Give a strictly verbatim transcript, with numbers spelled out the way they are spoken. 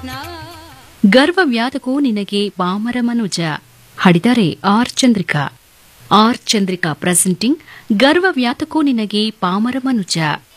ಗರ್ವವ್ಯಾತಕೋ ನಿನಗೆ ಪಾಮರ ಮನುಜ ಹಾಡಿದ್ದಾರೆ R Chandrika. R Chandrika presenting ಗರ್ವವ್ಯಾತಕೋ ನಿನಗೆ ಪಾಮರ ಮನುಜ.